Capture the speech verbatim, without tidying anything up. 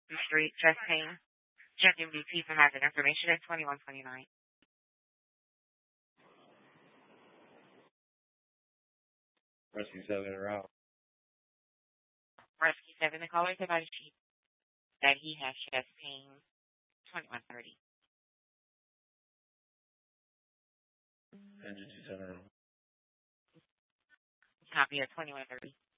Street, chest pain. Check M D T for hazard information at twenty-one twenty-nine. Rescue seven in a row. Rescue seven, the caller provided sheet that he has chest pain. twenty-one thirty. Engine two seven. Copy at twenty-one thirty.